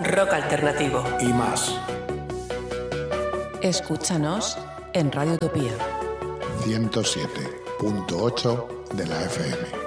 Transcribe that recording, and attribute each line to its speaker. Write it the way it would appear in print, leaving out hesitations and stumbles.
Speaker 1: rock alternativo
Speaker 2: y más.
Speaker 3: Escúchanos en Radio Utopía
Speaker 2: 107.8 de la FM.